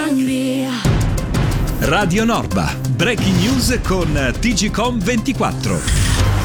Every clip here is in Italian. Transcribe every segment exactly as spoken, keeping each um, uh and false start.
hungry. Radio Norba, breaking news con T G Com ventiquattro.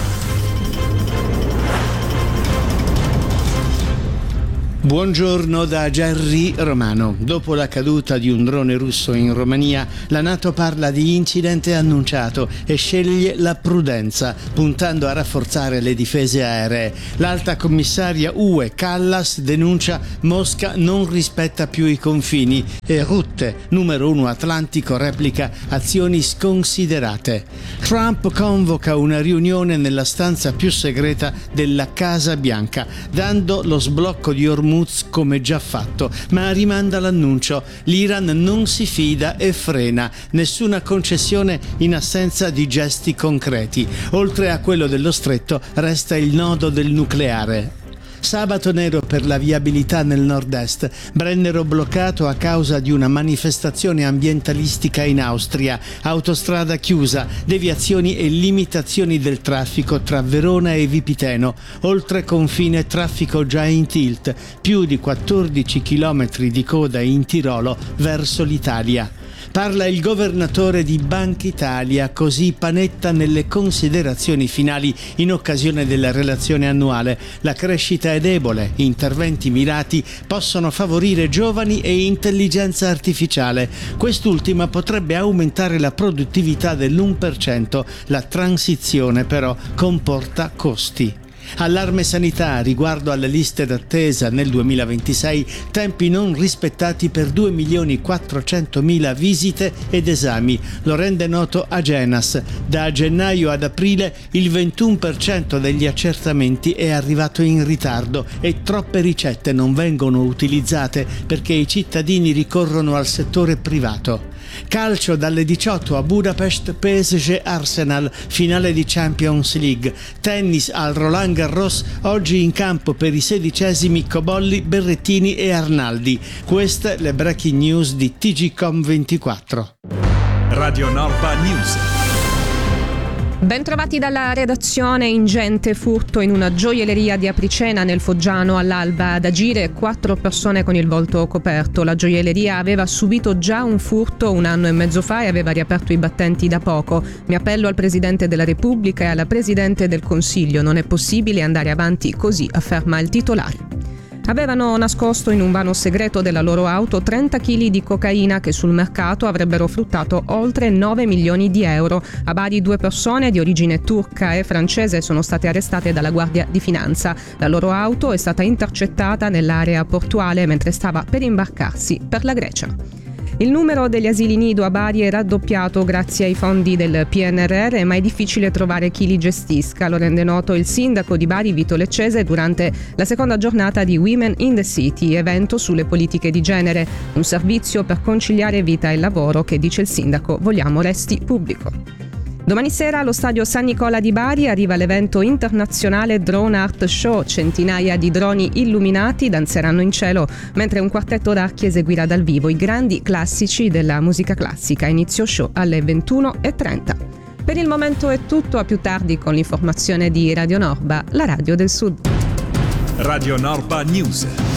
Buongiorno da Gerry Romano. Dopo la caduta di un drone russo in Romania, la NATO parla di incidente annunciato e sceglie la prudenza, puntando a rafforzare le difese aeree. L'alta commissaria U E Kallas denuncia Mosca non rispetta più i confini e Rutte, numero uno atlantico, replica azioni sconsiderate. Trump convoca una riunione nella stanza più segreta della Casa Bianca, dando lo sblocco di Hormuz come già fatto, ma rimanda l'annuncio. L'Iran non si fida e frena. Nessuna concessione in assenza di gesti concreti. Oltre a quello dello stretto resta il nodo del nucleare. Sabato nero per la viabilità nel nord-est. Brennero bloccato a causa di una manifestazione ambientalistica in Austria. Autostrada chiusa, deviazioni e limitazioni del traffico tra Verona e Vipiteno. Oltre confine traffico già in tilt. Più di quattordici chilometri di coda in Tirolo verso l'Italia. Parla il governatore di Banca Italia, così Panetta nelle considerazioni finali in occasione della relazione annuale. La crescita è debole, interventi mirati possono favorire giovani e intelligenza artificiale. Quest'ultima potrebbe aumentare la produttività dell'uno per cento, la transizione però comporta costi. Allarme sanità riguardo alle liste d'attesa nel duemilaventisei, tempi non rispettati per due milioni quattrocentomila visite ed esami. Lo rende noto Agenas. Da gennaio ad aprile il ventuno per cento degli accertamenti è arrivato in ritardo e troppe ricette non vengono utilizzate perché i cittadini ricorrono al settore privato. Calcio dalle diciotto a Budapest, P S G Arsenal, finale di Champions League. Tennis al Roland Garros, oggi in campo per i sedicesimi Cobolli, Berrettini e Arnaldi. Queste le breaking news di T G Com ventiquattro. Radio Norba News. Bentrovati dalla redazione. Ingente furto in una gioielleria di Apricena nel Foggiano all'alba. Ad agire quattro persone con il volto coperto. La gioielleria aveva subito già un furto un anno e mezzo fa e aveva riaperto i battenti da poco. Mi appello al Presidente della Repubblica e alla Presidente del Consiglio. Non è possibile andare avanti così, afferma il titolare. Avevano nascosto in un vano segreto della loro auto trenta chili di cocaina che sul mercato avrebbero fruttato oltre nove milioni di euro. A Bari due persone di origine turca e francese sono state arrestate dalla Guardia di Finanza. La loro auto è stata intercettata nell'area portuale mentre stava per imbarcarsi per la Grecia. Il numero degli asili nido a Bari è raddoppiato grazie ai fondi del P N R R, ma è difficile trovare chi li gestisca. Lo rende noto il sindaco di Bari, Vito Leccese, durante la seconda giornata di Women in the City, evento sulle politiche di genere, un servizio per conciliare vita e lavoro che, dice il sindaco, vogliamo resti pubblico. Domani sera allo stadio San Nicola di Bari arriva l'evento internazionale Drone Art Show. Centinaia di droni illuminati danzeranno in cielo mentre un quartetto d'archi eseguirà dal vivo i grandi classici della musica classica. Inizio show alle ventuno e trenta. Per il momento è tutto, a più tardi con l'informazione di Radio Norba, la radio del Sud. Radio Norba News.